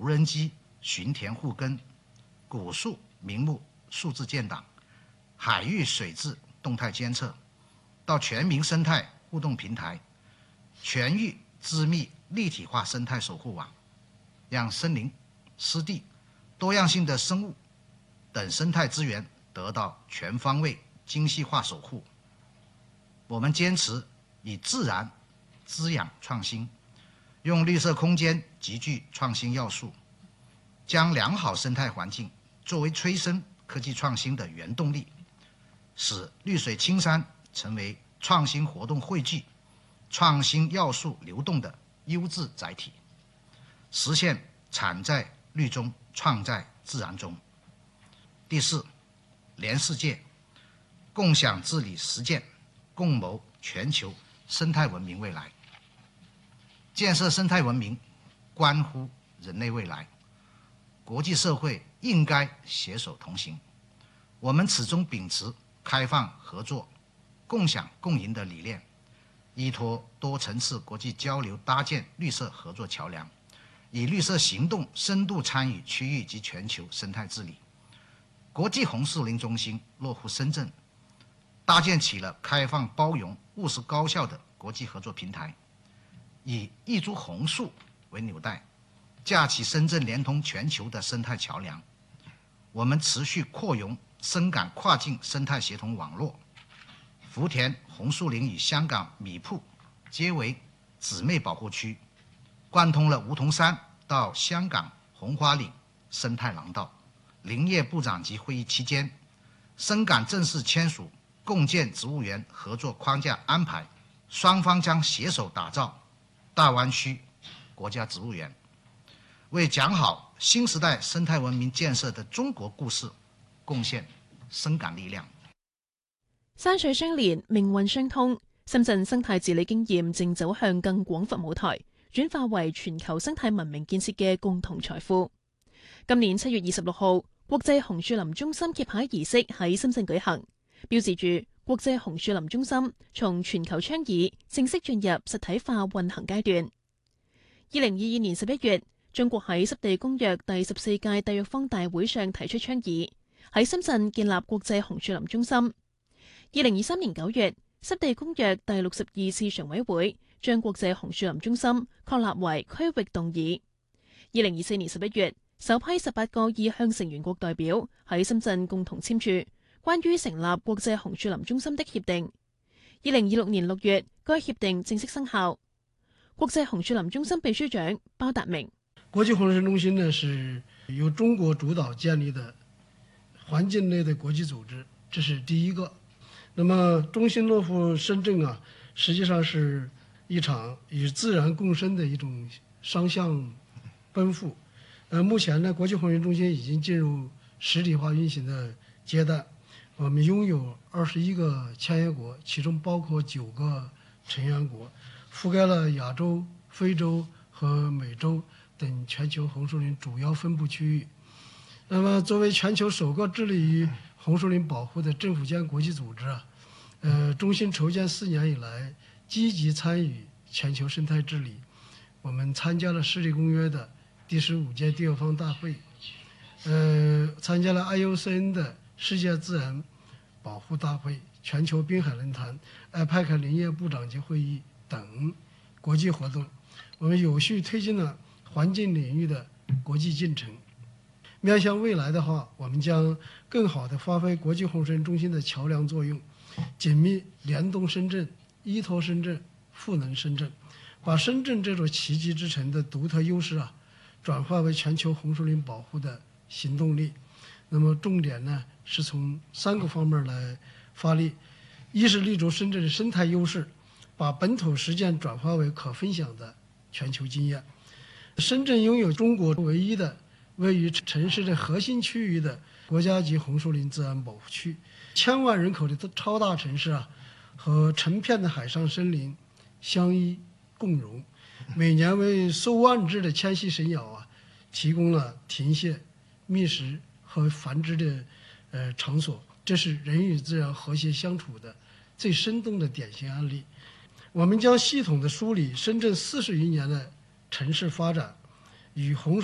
无人机巡田护耕、古树名木数字建档、海域水质动态监测，到全民生态互动平台、全域织密立体化生态守护网，让森林、湿地、多样性的生物等生态资源得到全方位精细化守护。我们坚持以自然滋养创新，用绿色空间集聚创新要素，将良好生态环境作为催生科技创新的原动力，使绿水青山成为创新活动汇聚、创新要素流动的优质载体，实现产在绿中，创在自然中。第四，联世界，共享治理实践，共谋全球生态文明未来。建设生态文明关乎人类未来，国际社会应该携手同行。我们始终秉持开放合作、共享共赢的理念，依托多层次国际交流，搭建绿色合作桥梁，以绿色行动深度参与区域及全球生态治理。国际红树林中心落户深圳，搭建起了开放包容、务实高效的国际合作平台，以一株红树为纽带，架起深圳连通全球的生态桥梁。我们持续扩容深港跨境生态协同网络，福田红树林与香港米埔皆为姊妹保护区，贯通了梧桐山到香港红花岭生态廊道。林业部长级会议期间，深港正式签署共建植物园合作框架安排，双方将携手打造大湾区国家植物园，为讲好新时代生态文明建設的中國故事貢獻深感力量。 山水相連，命運相通，深圳生態治理經驗正走向更廣闊舞台，轉化為全球生態文明建設嘅共同財富。今年7月26號，國際紅樹林中心揭牌儀式喺深圳舉行，標誌住國際紅樹林中心從全球倡議正式進入實體化運行階段。2022年11月，中國喺濕地公約第14屆締約方大會上提出倡議，喺深圳建立國際紅樹林中心。2023年9月，濕地公約第62次常委會將國際紅樹林中心確立為區域動議。2024年11月，首批18個意向成員國代表喺深圳共同簽署關於成立國際紅樹林中心的協定。2026年6月，該協定正式生效。國際紅樹林中心秘書長包達明： 國際紅樹林中心呢，是由中國主導建立的環境類的國際組織，這是第一個。那麼中心落戶深圳啊，實際上是一場與自然共生的一種雙向奔赴。目前呢，國際紅樹林中心已經進入實體化運行的階段，我們擁有21個簽約國，其中包括9個成員國，覆蓋了亞洲、非洲和美洲等全球紅樹林主要分布區域。那麼作為全球首個致力於紅樹林保護的政府間國際組織啊，中心籌建4年以來，積極參與全球生態治理。我們參加了濕地公約的第15屆締約方大會，參加了 IUCN 的世界自然保護大會、全球濱海論壇、IPAC 林業部長級會議等國際活動，我們有序推進了環境領域的國際進程。面向未來的話，我們將更好地發揮國際紅樹林中心的橋梁作用，緊密聯動深圳，依託深圳，賦能深圳，把深圳這座奇蹟之城的獨特優勢啊，轉化為全球紅樹林保護的行動力。那麼重點呢，是從3個方面來發力：一是立足深圳的生態優勢，把本土實踐轉化為可分享的全球經驗。深圳擁有中國唯一的位於城市的核心區域的國家級紅樹林自然保護區，1000萬人口的超大城市啊，和成片的海上森林相依共榮，每年為數萬隻的遷徙神鳥啊提供了停歇、覓食和繁殖的場所，這是人與自然和諧相處的最生動的典型案例。我們將系統的梳理深圳40餘年的城市發展與紅